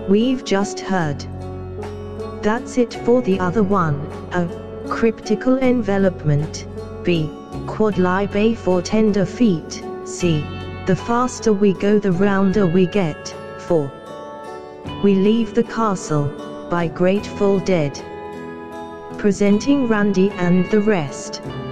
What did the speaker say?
we've just heard. That's it for the other one. A. Cryptical envelopment. B. Quad lib A for tender feet. C. The faster we go the rounder we get. 4. We Leave the Castle, by Grateful Dead. Presenting Randy and the Rest.